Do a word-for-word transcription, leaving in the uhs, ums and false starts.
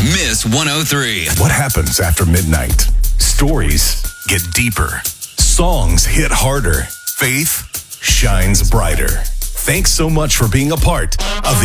Miss one oh three. What happens after midnight? Stories get deeper. Songs hit harder. Faith shines brighter. Thanks so much for being a part of the